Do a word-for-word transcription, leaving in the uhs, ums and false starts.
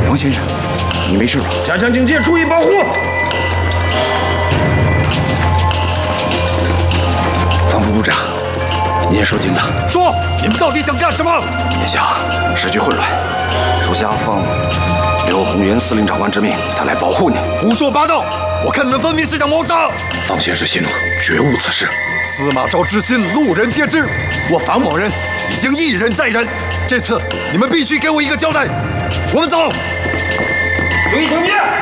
方先生，你没事吧？ 加强警戒，注意保护。 方副部长，您也受惊了。 说，你们到底想干什么？ 眼下时局混乱，属下奉刘宏元司令长官之命，他来保护你。 胡说八道！我看你们分明是想谋杀。 方先生息怒，绝无此事。 司马昭之心，路人皆知。我樊某人已经一忍再忍，这次你们必须给我一个交代。我们走。 注意警戒。